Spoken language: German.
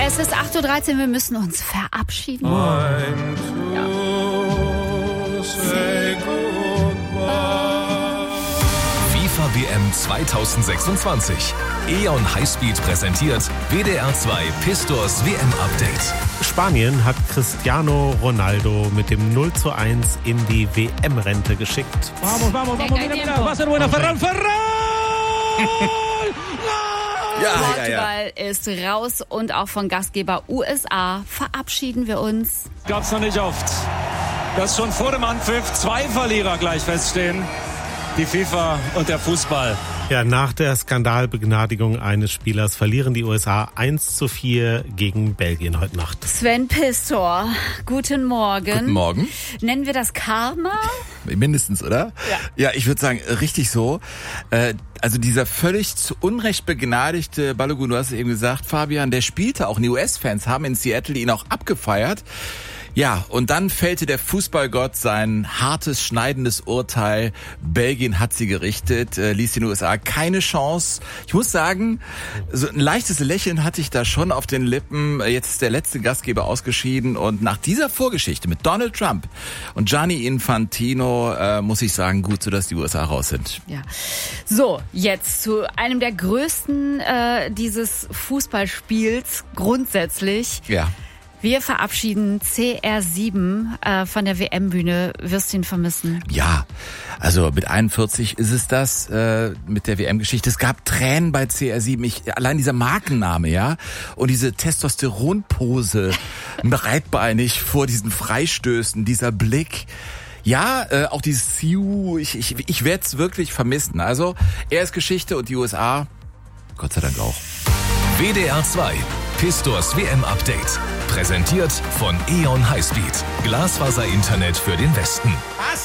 Es ist 8:13 Uhr, wir müssen uns verabschieden. FIFA WM 2026. E.ON Highspeed präsentiert WDR 2 Pistors WM-Update. Spanien hat Cristiano Ronaldo mit dem 0:1 in die WM-Rente geschickt. Vamos, mira, va a ser buena, Ferran! Portugal ist raus und auch von Gastgeber USA verabschieden wir uns. Gab's noch nicht oft, dass schon vor dem Anpfiff 2 Verlierer gleich feststehen. Die FIFA und der Fußball. Ja, nach der Skandalbegnadigung eines Spielers verlieren die USA 1:4 gegen Belgien heute Nacht. Sven Pistor, guten Morgen. Guten Morgen. Nennen wir das Karma? Mindestens, oder? Ja, ich würde sagen, richtig so. Also dieser völlig zu Unrecht begnadigte Balogun, du hast es eben gesagt, Fabian, der spielte auch. Die US-Fans haben in Seattle ihn auch abgefeiert. Ja, und dann fällte der Fußballgott sein hartes, schneidendes Urteil. Belgien hat sie gerichtet, ließ den USA keine Chance. Ich muss sagen, so ein leichtes Lächeln hatte ich da schon auf den Lippen. Jetzt ist der letzte Gastgeber ausgeschieden und nach dieser Vorgeschichte mit Donald Trump und Gianni Infantino muss ich sagen, gut, so dass die USA raus sind. Ja. So, jetzt zu einem der größten dieses Fußballspiels grundsätzlich. Ja. Wir verabschieden CR7 von der WM-Bühne. Wirst du ihn vermissen? Ja, also mit 41 ist es das mit der WM-Geschichte. Es gab Tränen bei CR7. Allein dieser Markenname, ja, und diese Testosteronpose, breitbeinig vor diesen Freistößen, dieser Blick. Ja, auch dieses Siu, ich werde es wirklich vermissen. Also er ist Geschichte und die USA, Gott sei Dank auch. WDR 2 Pistors WM-Update. Präsentiert von E.ON Highspeed. Glasfaser-Internet für den Westen.